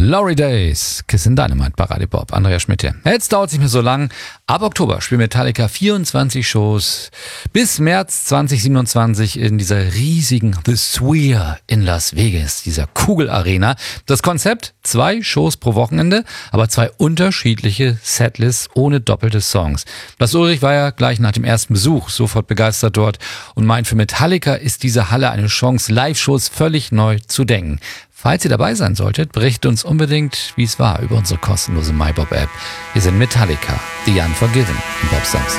Glory Days, Kissin' Dynamite bei Radio Bob. Andrea Schmidt hier. Jetzt dauert es nicht mehr so lang. Ab Oktober spielt Metallica 24 Shows bis März 2027 in dieser riesigen The Sphere in Las Vegas, dieser Kugelarena. Das Konzept: 2 Shows pro Wochenende, aber 2 unterschiedliche Setlists ohne doppelte Songs. Lars Ulrich war ja gleich nach dem ersten Besuch sofort begeistert dort und meint, für Metallica ist diese Halle eine Chance, Live-Shows völlig neu zu denken. Falls ihr dabei sein solltet, berichtet uns unbedingt, wie es war, über unsere kostenlose MyBob-App. Wir sind Metallica, The Unforgiven im Bob Songs.